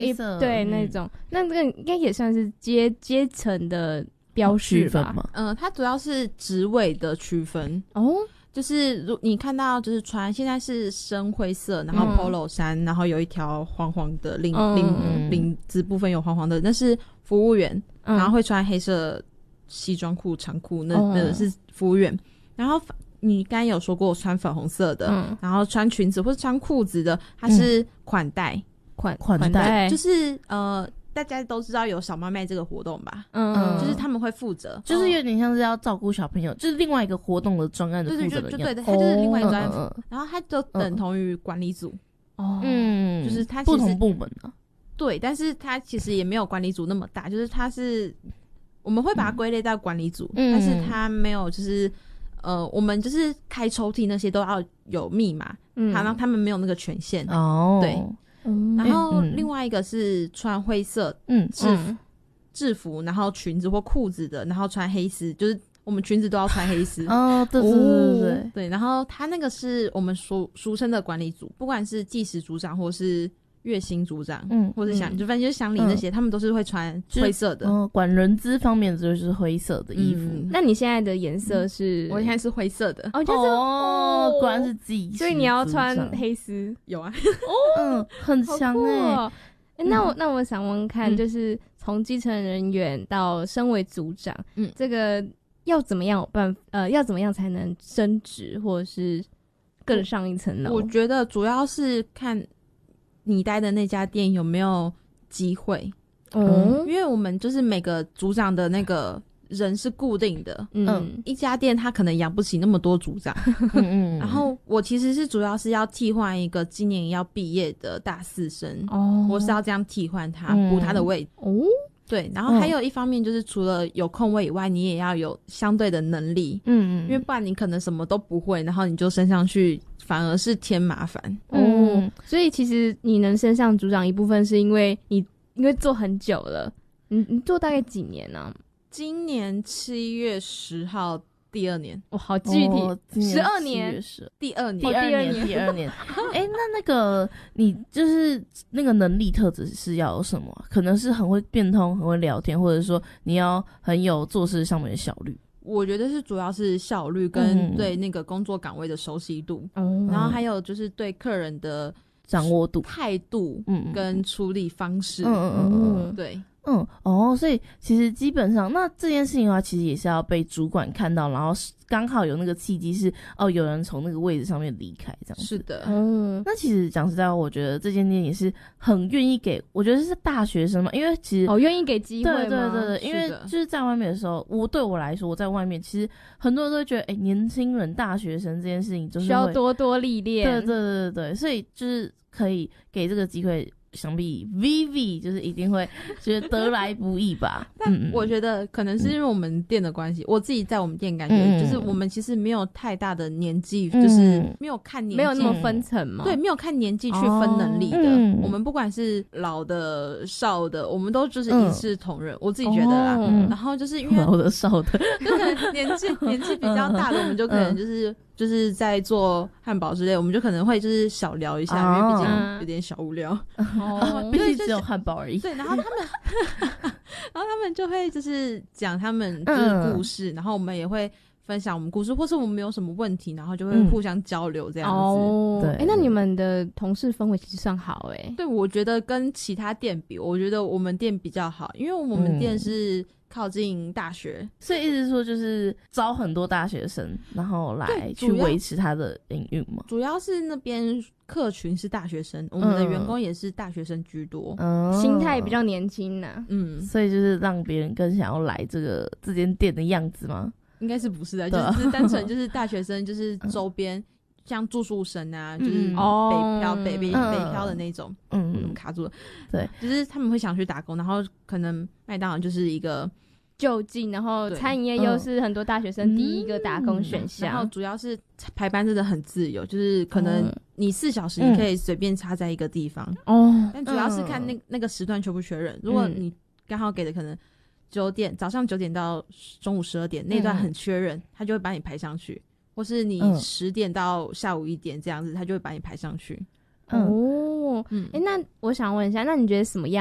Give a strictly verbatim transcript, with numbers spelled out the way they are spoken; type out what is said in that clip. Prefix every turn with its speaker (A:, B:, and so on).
A: 一对、嗯、那种，那这个应该也算是阶阶层的标识吧？
B: 嗯、呃，它主要是职位的区分哦。就是如你看到就是穿现在是深灰色，然后 polo 衫、嗯、然后有一条黄黄的领领领子部分有黄黄的，那是服务员、嗯、然后会穿黑色西装裤长裤，那那个是服务员、嗯、然后你刚才有说过穿粉红色的、嗯、然后穿裙子或者穿裤子的它是款待、嗯、
A: 款款待
B: 就是呃大家都知道有小妈妹这个活动吧，嗯，就是他们会负责，
C: 就是有点像是要照顾小朋友、哦、就是另外一个活动的专案的负责人，
B: 对对对对，他就是另外一个专案、哦、然后他就等同于管理组哦，嗯，就是他其实
C: 不同部门啊，
B: 对，但是他其实也没有管理组那么大，就是他是我们会把它归类到管理组、嗯、但是他没有就是呃我们就是开抽屉那些都要有密码，嗯，然后他们没有那个权限哦，对。嗯、然后另外一个是穿灰色制服、嗯、制服然后裙子或裤子的，然后穿黑丝，就是我们裙子都要穿黑丝
C: 哦，对对对对对
B: 对，然后他那个是我们俗俗称的管理组，不管是技师组长或是月薪组长，嗯，或者想、嗯、就反正就是乡里那些、嗯、他们都是会穿灰色的，
C: 嗯，管人资方面就是灰色的衣服、
A: 嗯、那你现在的颜色是、
B: 嗯、我现在是灰色的
A: 哦，就是
C: 哦，果然是自己，
A: 所以你要穿黑丝，
B: 有啊
A: 哦，
C: 嗯，很强欸、
A: 哦欸、那我那我想问看、嗯、就是从基层人员到身为组长，嗯，这个要怎么样有办呃要怎么样才能升职或者是更上一层楼？
B: 我觉得主要是看你待的那家店有没有机会，嗯，因为我们就是每个组长的那个人是固定的，嗯，一家店他可能养不起那么多组长，嗯嗯，然后我其实是主要是要替换一个今年要毕业的大四生，哦，我是要这样替换他，补、嗯、他的位置，哦，对，然后还有一方面就是除了有空位以外，你也要有相对的能力，嗯嗯，因为不然你可能什么都不会，然后你就升上去反而是添麻烦，
A: 嗯，所以其实你能升上组长一部分是因为你因为做很久了，你你做大概几年呢、啊？
B: 今年七月十号，第二年，
A: 哇、哦，好具体，十二、哦、年，
B: 第二年，
C: 第二年，第二年。哎、欸，那那个你就是那个能力特质是要有什么？可能是很会变通，很会聊天，或者说你要很有做事上面的效率。
B: 我觉得是主要是效率跟对那个工作岗位的熟悉度，嗯、然后还有就是对客人的
C: 掌握度、
B: 态度跟处理方式，
C: 嗯嗯嗯嗯，
B: 对。
C: 嗯哦，所以其实基本上，那这件事情的话，其实也是要被主管看到，然后刚好有那个契机是哦，有人从那个位置上面离开，这样子。
B: 是的，
C: 嗯。那其实讲实在话，我觉得这间店也是很愿意给，我觉得是大学生嘛，因为其实
A: 哦，愿意给机会吗？
C: 对对对对，因为就是在外面的时候，我对我来说，我在外面其实很多人都会觉得，哎、欸，年轻人、大学生这件事情就是
A: 需要多多历练。
C: 对对对对对，所以就是可以给这个机会。想必 Vivi 就是一定会觉得得来不易吧。
B: 但我觉得可能是因为我们店的关系、嗯、我自己在我们店感觉、嗯、就是我们其实没有太大的年纪、嗯、就是没有看年纪，
A: 没有那么分层嘛，
B: 对，没有看年纪去分能力的、哦嗯、我们不管是老的少的我们都就是一视同仁、嗯、我自己觉得啦、嗯、然后就是因为
C: 老的少的
B: 就可能年纪年纪比较大的我们就可能就是、嗯、就是在做汉堡之类我们就可能会就是小聊一下、哦、因为毕竟有点小无聊
C: 哦，毕竟只有汉堡而已。
B: 对，然后他们，然后他们就会就是讲他们就是故事、嗯，然后我们也会分享我们故事，或是我们没有什么问题，然后就会互相交流这样子。
A: 哦，对，哎、欸，那你们的同事氛围其实算好哎、欸。
B: 对，我觉得跟其他店比，我觉得我们店比较好，因为我们店是靠近大学，
C: 嗯、所以意思说就是招很多大学生，然后来去维持他的营运嘛。
B: 主要是那边客群是大学生，我们的员工也是大学生居多，
A: 嗯，心态比较年轻呐、啊，
C: 嗯，所以就是让别人更想要来这个这间店的样子吗？
B: 应该是不是的，就是单纯就是大学生，就是周边、嗯、像住宿生啊，就是北漂、嗯、北北、嗯、北漂的那种，嗯嗯，卡住了，
C: 对，
B: 就是他们会想去打工，然后可能麦当劳就是一个
A: 就近，然后餐饮业又是很多大学生第一个打工选项、嗯，
B: 然后主要是排班真的很自由，就是可能你四小时你可以随便插在一个地方哦、嗯，但主要是看那那个时段缺不缺人，如果你刚好给的可能九点早上九点到中午十二点那段很缺人、嗯，他就会把你排上去，或是你十点到下午一点这样子，他就会把你排上去。
A: 哦， 哦，哎、嗯欸，那我想问一下，那你觉得什么样